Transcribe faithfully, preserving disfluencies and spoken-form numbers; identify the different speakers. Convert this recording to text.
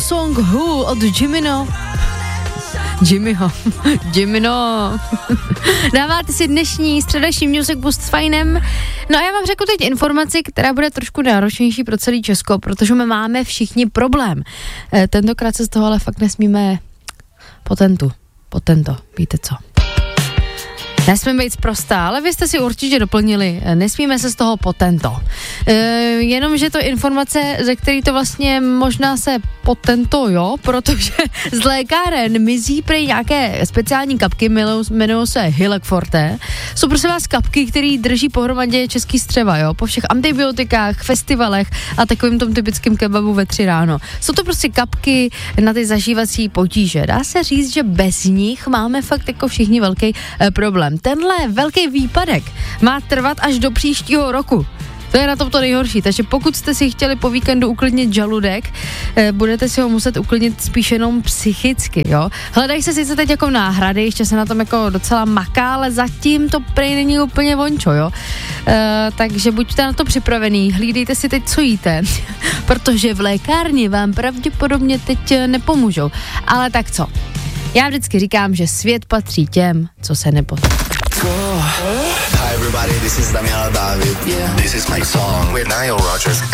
Speaker 1: Song Who od Jimino. Jimmyho. Jimino. Dáváte si dnešní středeční Music Boost s Fajnem. No a já vám řeknu teď informaci, která bude trošku náročnější pro celý Česko, protože my máme všichni problém. E, tentokrát se z toho ale fakt nesmíme potentu. Potento, víte co? Nesmíme být sprostá, ale vy jste si určitě doplnili, nesmíme se z toho potento. E, jenomže to informace, ze který to vlastně možná se potento, jo, protože z lékáren mizí prý nějaké speciální kapky, jmenují se Hilek Forte. Jsou prosím vás kapky, které drží pohromadě český střeva, jo, po všech antibiotikách, festivalech a takovým tom typickým kebabu ve tři ráno. Jsou to prostě kapky na ty zažívací potíže. Dá se říct, že bez nich máme fakt jako všichni velký eh, problém. Tenhle velký výpadek má trvat až do příštího roku. To je na tom to nejhorší, takže pokud jste si chtěli po víkendu uklidnit žaludek, eh, budete si ho muset uklidnit spíš jenom psychicky, jo. Hledají se sice teď jako náhrady, ještě se na tom jako docela maká, ale zatím to prej není úplně vončo, jo. Eh, takže buďte na to připravený, hlídejte si teď, co jíte, protože v lékárně vám pravděpodobně teď nepomůžou. Ale tak co? Já vždycky říkám, že svět patří těm, co se nepotří.
Speaker 2: Hi everybody, this is Damian David. Yeah. This is my song with Nile Rodgers